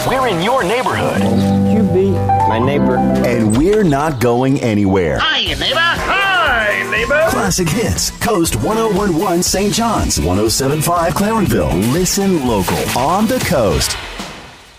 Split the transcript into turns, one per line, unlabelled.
We're in your neighborhood.
You be my neighbor.
And we're not going anywhere.
Hi, neighbor. Hi, neighbor.
Classic Hits, Coast 1011 St. John's, 1075 Clarenville. Listen local on the coast.